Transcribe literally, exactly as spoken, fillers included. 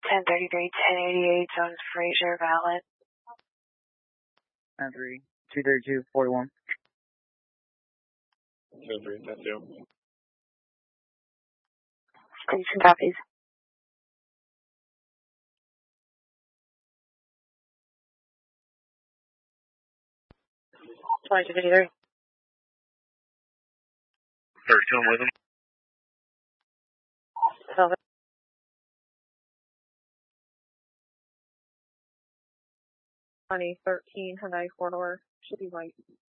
ten thirty-three, ten eighty-eight, Jones Frazier, valid. ten three, two thirty-two, forty-one. ten three, ten two. Station copies. twenty-two fifty-three. thirty-two, I'm with him. Over. twenty thirteen Hyundai four-door, should be white.